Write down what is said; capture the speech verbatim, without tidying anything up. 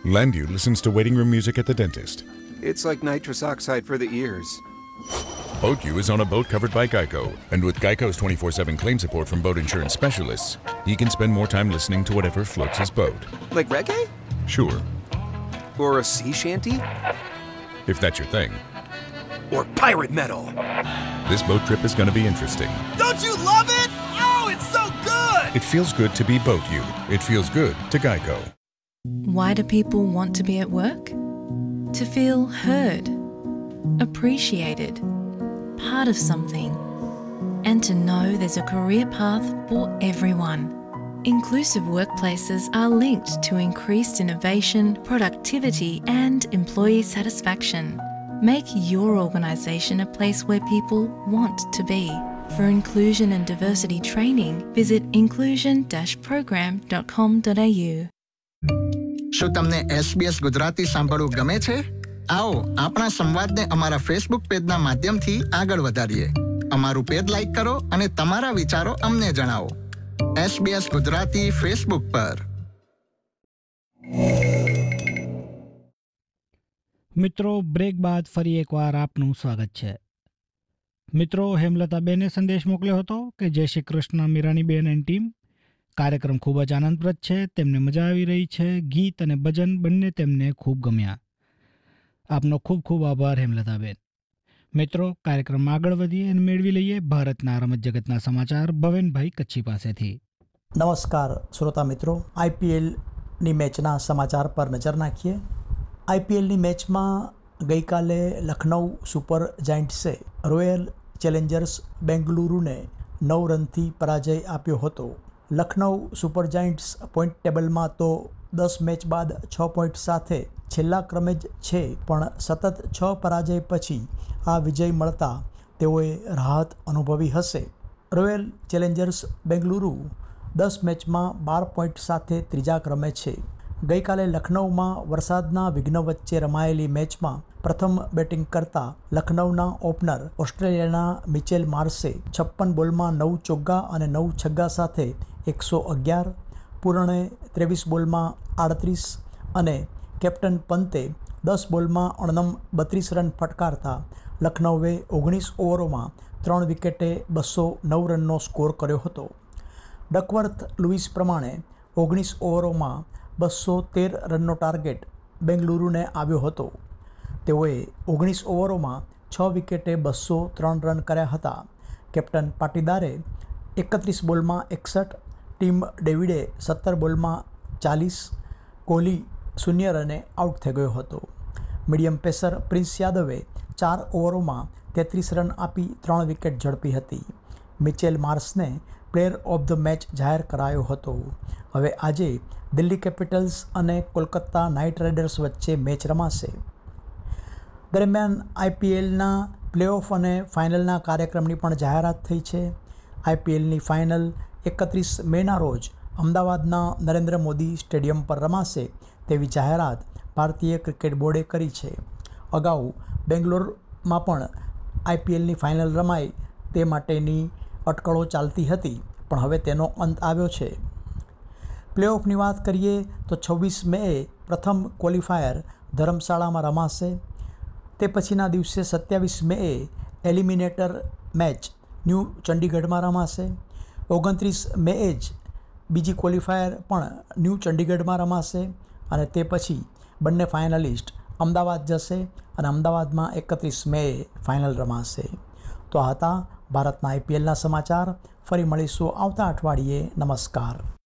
Landu listens to waiting room music at the dentist. It's like nitrous oxide for the ears. BoatU is on a boat covered by Geico, and with Geico's twenty-four seven claim support from boat insurance specialists, he can spend more time listening to whatever floats his boat. Like reggae? Sure, Or a sea shanty? if that's your thing. Or pirate metal? This boat trip is going to be interesting. Don't you love it? Oh, it's so good! It feels good to be BoatU. It feels good to Geico. Why do people want to be at work? To feel heard, appreciated, part of something, and to know there's a career path for everyone. Inclusive workplaces are linked to increased innovation, productivity, and employee satisfaction. Make your organisation a place where people want to be. For inclusion and diversity training, visit inclusion dash program dot com dot a u. શું તમને SBS Gujarati સાંભળવું ગમે છે? આવો આપણા સંવાદને અમારા Facebook પેજના માધ્યમથી આગળ વધારીએ. અમારું પેજ લાઈક કરો અને તમારા વિચારો અમને જણાવો. એસબીએસ ગુજરાતી ફેસબુક પર. મિત્રો, બ્રેક બાદ ફરી એકવાર આપનું સ્વાગત છે. મિત્રો, હેમલતાબેને સંદેશ મોકલ્યો હતો કે જય શ્રી કૃષ્ણ મીરાનીબેન એન્ડ ટીમ. કાર્યક્રમ ખૂબ જ આનંદપ્રદ છે, તેમને મજા આવી રહી છે. ગીત અને ભજન બંને તેમને ખૂબ ગમ્યા. આપનો ખૂબ ખૂબ આભાર હેમલતાબેન. મિત્રો, કાર્યક્રમમાં આગળ વધીએ અને મેળવી લઈએ ભારતના રમત જગતના સમાચાર ભવેનભાઈ કચ્છી પાસેથી. નમસ્કાર શ્રોતા મિત્રો, આઈપીએલની મેચના સમાચાર પર નજર નાખીએ. આઈપીએલની મેચમાં ગઈકાલે લખનઉ સુપર જાયન્ટ્સે રોયલ ચેલેન્જર્સ બેંગલુરુને નવ રનથી પરાજય આપ્યો હતો. લખનઉ સુપર જાયન્ટ્સ પોઈન્ટ ટેબલમાં તો દસ મેચ બાદ છ પોઈન્ટ સાથે છેલ્લા ક્રમે જ છે, પણ સતત છ પરાજય પછી આ વિજય મળતા તેઓએ રાહત અનુભવી હશે. રોયલ ચેલેન્જર્સ બેંગલુરુ દસ મેચમાં બાર પોઈન્ટ સાથે ત્રીજા ક્રમે છે. ગઈકાલે લખનઉમાં વરસાદના વિઘ્ન વચ્ચે રમાયેલી મેચમાં પ્રથમ બેટિંગ કરતા લખનઉના ઓપનર ઓસ્ટ્રેલિયાના મિચેલ માર્સે છપ્પન બોલમાં નવ ચોગ્ગા અને નવ છગ્ગા સાથે એકસો અગિયાર, પૂર્ણે ત્રેવીસ બોલમાં આડત્રીસ અને કેપ્ટન પંતે દસ બોલમાં અણનમ બત્રીસ રન ફટકારતા લખનઉએ ઓગણીસ ઓવરોમાં ત્રણ વિકેટે બસો નવ રનનો સ્કોર કર્યો હતો. ડકવર્થ લુઇસ પ્રમાણે ઓગણીસ ઓવરોમાં બસો તેર રનનો ટાર્ગેટ બેંગલુરુને આવ્યો હતો. તેઓએ ઓગણીસ ઓવરોમાં છ વિકેટે બસો ત્રણ રન કર્યા હતા. કેપ્ટન પાટીદારે એકત્રીસ બોલમાં એકસઠ, ટીમ ડેવિડે સત્તર બોલમાં ચાલીસ, કોહલી શૂન્ય રને આઉટ થઈ ગયો હતો. મીડિયમ પેસર પ્રિન્સ યાદવે ચાર ઓવરોમાં તેત્રીસ રન આપી ત્રણ વિકેટ ઝડપી હતી. Mitchell માર્સને player of the match જાહેર કરાયો હતો. હવે આજે દિલ્હી કેપિટલ્સ અને કોલકાતા નાઇટ રાઇડર્સ વચ્ચે મેચ રમાશે. દરમિયાન આઈપીએલના પ્લેઓફ અને ફાઇનલના કાર્યક્રમની પણ જાહેરાત થઈ છે. આઈપીએલની ફાઇનલ એકત્રીસ મેના રોજ અમદાવાદના નરેન્દ્ર મોદી સ્ટેડિયમ પર રમાશે તેવી જાહેરાત ભારતીય ક્રિકેટ બોર્ડે કરી છે. અગાઉ બેંગ્લોરમાં પણ આઈપીએલની ફાઇનલ રમાય તે માટેની અટકળો ચાલતી હતી, પણ હવે તેનો અંત આવ્યો છે. પ્લેઓફની વાત કરીએ તો છવ્વીસ મેએ પ્રથમ ક્વોલિફાયર ધર્મશાળામાં રમાશે. તે પછીના દિવસે સત્યાવીસ મેએ એલિમિનેટર મેચ ન્યૂ ચંડીગઢમાં રમાશે. ઓગણત્રીસ મેએ જ બીજી ક્વોલિફાયર પણ ન્યૂ ચંડીગઢમાં રમાશે અને તે પછી બંને ફાઇનલિસ્ટ અમદાવાદ જશે અને અમદાવાદમાં એકત્રીસ મેએ ફાઇનલ રમાશે. તો આ હતા ભારતના આઈપીએલના સમાચાર. ફરી મળીશું આવતા અઠવાડિયે. નમસ્કાર.